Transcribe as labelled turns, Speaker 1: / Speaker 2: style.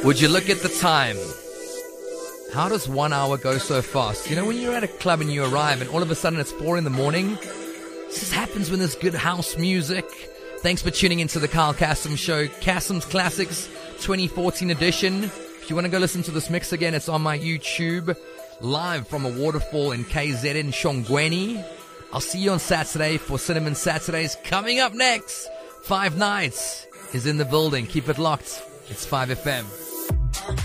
Speaker 1: Would you look at the time? How does 1 hour go so fast? You know, when you're at a club and you arrive and all of a sudden it's 4 in the morning? This just happens when there's good house music. Thanks for tuning into the Carl Kassem Show, Kassem's Classics 2014 edition. If you want to go listen to this mix again, it's on my YouTube, live from a waterfall in KZN, Shongweni. I'll see you on Saturday for Cinnamon Saturdays. Coming up next, Five Nights is in the building. Keep it locked. It's 5FM.